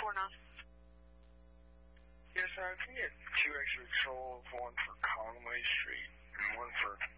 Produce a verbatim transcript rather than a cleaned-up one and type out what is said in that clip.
for now? Yes, I can get two extra patrols, one for Conway Street and one for